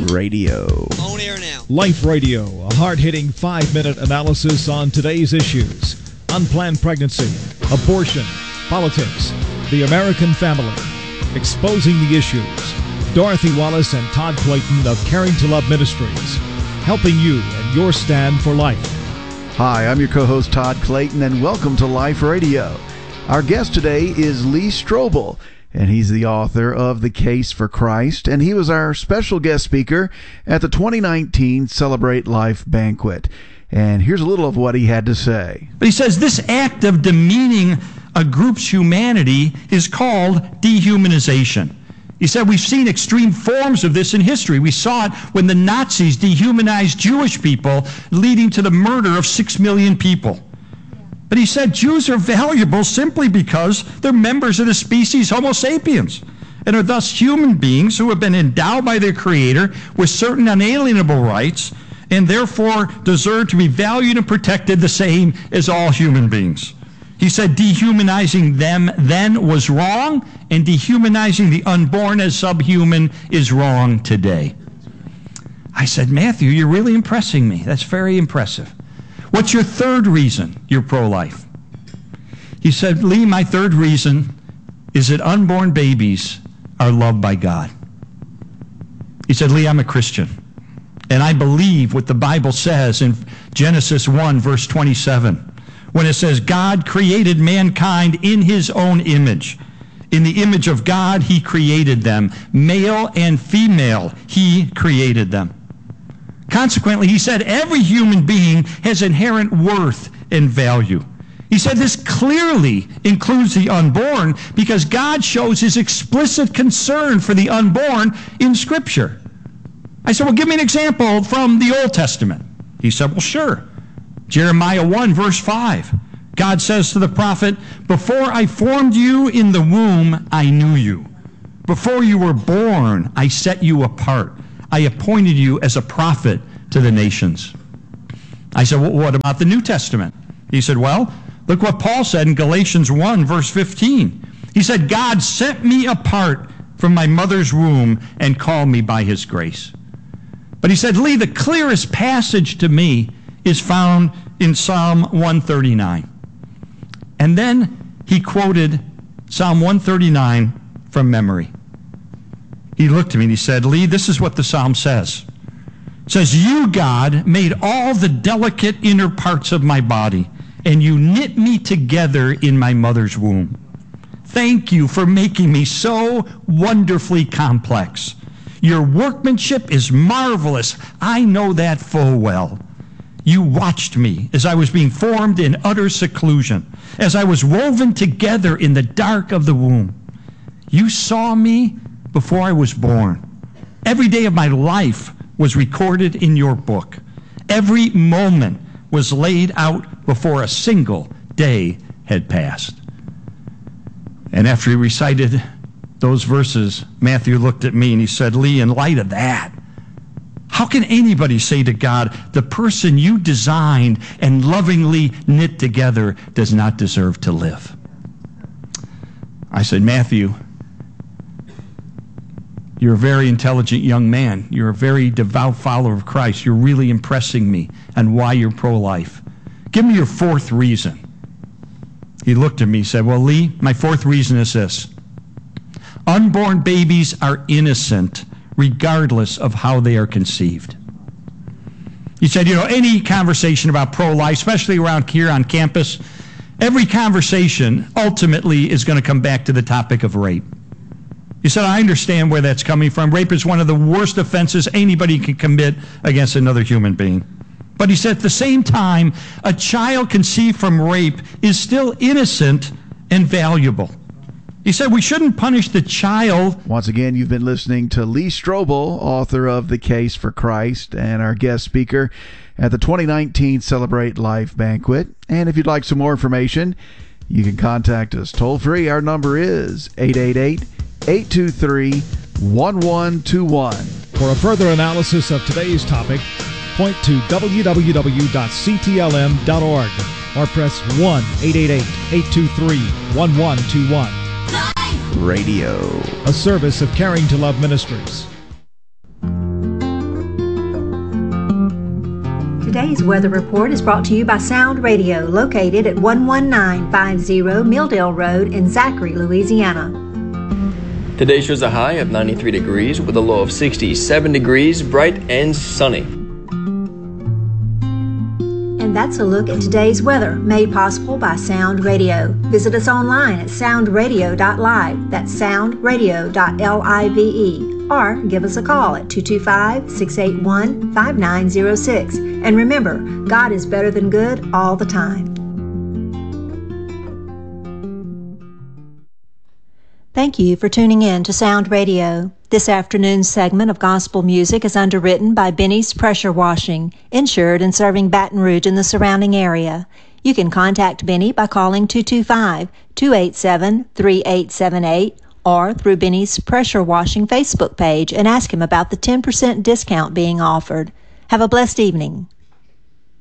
Radio. On air now. Life Radio, a hard-hitting 5-minute analysis on today's issues. Unplanned pregnancy, abortion, politics, the American family. Exposing the issues. Dorothy Wallace and Todd Clayton of Caring to Love Ministries. Helping you in your stand for life. Hi, I'm your co-host Todd Clayton, and welcome to Life Radio. Our guest today is Lee Strobel, and he's the author of The Case for Christ, and he was our special guest speaker at the 2019 Celebrate Life banquet. And here's a little of what he had to say. But he says this act of demeaning a group's humanity is called dehumanization. He said we've seen extreme forms of this in history. We saw it when the Nazis dehumanized Jewish people, leading to the murder of 6 million people. But he said Jews are valuable simply because they're members of the species Homo sapiens and are thus human beings who have been endowed by their Creator with certain unalienable rights and therefore deserve to be valued and protected the same as all human beings. He said dehumanizing them then was wrong, and dehumanizing the unborn as subhuman is wrong today. I said, Matthew, you're really impressing me. That's very impressive. What's your third reason you're pro-life? He said, Lee, my third reason is that unborn babies are loved by God. He said, Lee, I'm a Christian, and I believe what the Bible says in Genesis 1, verse 27, when it says, God created mankind in his own image. In the image of God, he created them. Male and female, he created them. Consequently, he said every human being has inherent worth and value. He said this clearly includes the unborn because God shows his explicit concern for the unborn in Scripture. I said, well, give me an example from the Old Testament. He said, well, sure. Jeremiah 1, verse 5. God says to the prophet, before I formed you in the womb, I knew you. Before you were born, I set you apart. I appointed you as a prophet to the nations. I said, well, what about the New Testament? He said, well, look what Paul said in Galatians 1, verse 15. He said, God set me apart from my mother's womb and called me by his grace. But he said, Lee, the clearest passage to me is found in Psalm 139. And then he quoted Psalm 139 from memory. He looked at me and he said, Lee, this is what the Psalm says. It says, you, God, made all the delicate inner parts of my body, and you knit me together in my mother's womb. Thank you for making me so wonderfully complex. Your workmanship is marvelous. I know that full well. You watched me as I was being formed in utter seclusion, as I was woven together in the dark of the womb. You saw me before I was born. Every day of my life was recorded in your book. Every moment was laid out before a single day had passed. And after he recited those verses, Matthew looked at me and he said, Lee, in light of that, how can anybody say to God, the person you designed and lovingly knit together does not deserve to live? I said, Matthew, you're a very intelligent young man. You're a very devout follower of Christ. You're really impressing me on why you're pro-life. Give me your fourth reason. He looked at me and said, well, Lee, my fourth reason is this. Unborn babies are innocent regardless of how they are conceived. He said, any conversation about pro-life, especially around here on campus, every conversation ultimately is going to come back to the topic of rape. He said, I understand where that's coming from. Rape is one of the worst offenses anybody can commit against another human being. But he said, at the same time, a child conceived from rape is still innocent and valuable. He said we shouldn't punish the child. Once again, you've been listening to Lee Strobel, author of The Case for Christ, and our guest speaker at the 2019 Celebrate Life banquet. And if you'd like some more information, you can contact us toll-free. Our number is 888-823-1121. For a further analysis of today's topic, point to www.ctlm.org or press 1-888-823-1121. Radio, a service of Caring to Love Ministries. Today's weather report is brought to you by Sound Radio, located at 11950 Milldale Road in Zachary, Louisiana. Today shows a high of 93 degrees with a low of 67 degrees, bright and sunny. And that's a look at today's weather, made possible by Sound Radio. Visit us online at soundradio.live. That's soundradio.live. Or give us a call at 225-681-5906. And remember, God is better than good all the time. Thank you for tuning in to Sound Radio. This afternoon's segment of gospel music is underwritten by Benny's Pressure Washing, insured and serving Baton Rouge and the surrounding area. You can contact Benny by calling 225-287-3878 or through Benny's Pressure Washing Facebook page and ask him about the 10% discount being offered. Have a blessed evening.